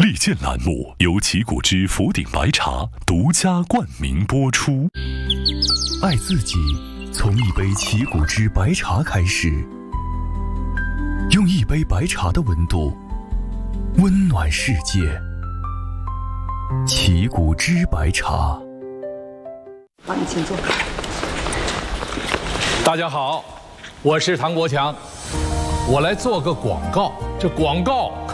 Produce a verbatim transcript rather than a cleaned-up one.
力荐栏目由奇谷之福鼎白茶独家冠名播出。爱自己，从一杯奇谷之白茶开始，用一杯白茶的温度温暖世界。奇谷之白茶。 好，你请坐。 大家好，我是唐国强，我来做个广告。这广告